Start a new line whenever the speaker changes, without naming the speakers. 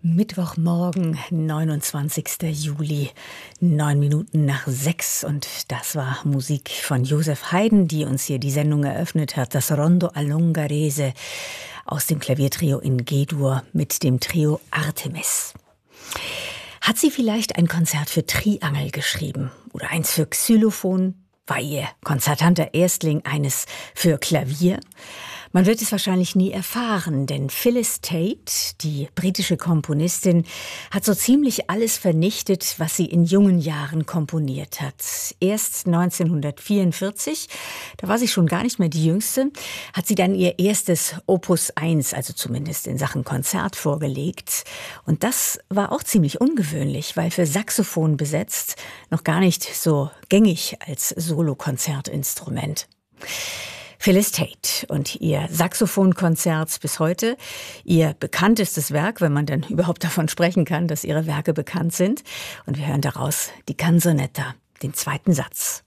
Mittwochmorgen, 29. Juli, 9 Minuten nach 6. Und das war Musik von Joseph Haydn, die uns hier die Sendung eröffnet hat. Das Rondo all'Ungherese aus dem Klaviertrio in G-Dur mit dem Trio Artemis. Hat sie vielleicht ein Konzert für Triangel geschrieben oder eins für Xylophon? War ihr konzertanter Erstling eines für Klavier? Man wird es wahrscheinlich nie erfahren, denn Phyllis Tate, die britische Komponistin, hat so ziemlich alles vernichtet, was sie in jungen Jahren komponiert hat. Erst 1944, da war sie schon gar nicht mehr die Jüngste, hat sie dann ihr erstes Opus 1, also zumindest in Sachen Konzert, vorgelegt. Und das war auch ziemlich ungewöhnlich, weil für Saxophon besetzt noch gar nicht so gängig als Solokonzertinstrument. Phyllis Tate und ihr Saxophonkonzert bis heute, ihr bekanntestes Werk, wenn man denn überhaupt davon sprechen kann, dass ihre Werke bekannt sind. Und wir hören daraus die Canzonetta, den zweiten Satz.